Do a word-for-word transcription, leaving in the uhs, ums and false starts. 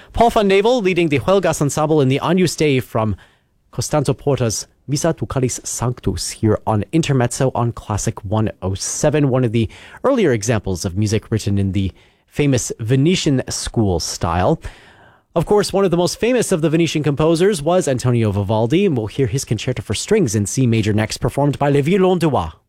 Paul van Navel leading the Huelgas Ensemble in the Agnus Dei from Costanzo Porta's Missa Ducalis Sanctus here on Intermezzo on Classic one oh seven, one of the earlier examples of music written in the famous Venetian school style. Of course, one of the most famous of the Venetian composers was Antonio Vivaldi, and we'll hear his concerto for strings in C major next, performed by Les Violons du Roi.